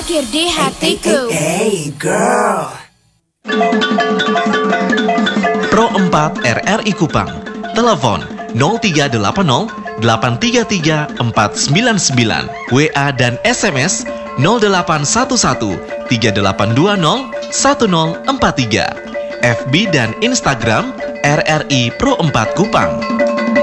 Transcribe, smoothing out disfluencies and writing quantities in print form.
menggugir di hatiku. Hey girl. Pro 4 RRI Kupang. Telepon 0380 833 499. WA dan SMS 0811 3820 1043. FB dan Instagram RRI Pro 4 Kupang.